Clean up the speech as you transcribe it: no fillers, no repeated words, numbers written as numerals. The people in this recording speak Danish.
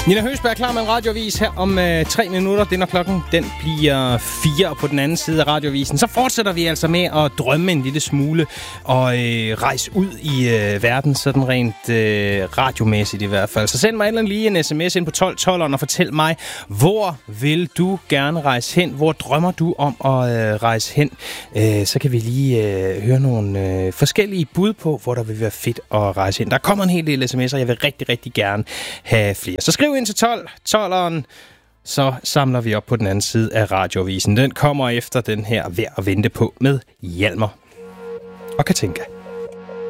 Nina Høsberg er klar med en radioavis her om 3 minutter. Det er når klokken den bliver 4 på den anden side af radioavisen. Så fortsætter vi altså med at drømme en lille smule og rejse ud i verden, sådan rent radiomæssigt i hvert fald. Så send mig ellers lige en sms ind på 1212'eren og fortæl mig, hvor vil du gerne rejse hen? Hvor drømmer du om at rejse hen? Så kan vi lige høre nogle forskellige bud på, hvor der vil være fedt at rejse hen. Der kommer en hel del sms'er, jeg vil rigtig, rigtig gerne have flere. Så skriv ind til 12'eren, så samler vi op på den anden side af radioavisen. Den kommer efter den her Værd at vente på med Hjalmar og Katinka.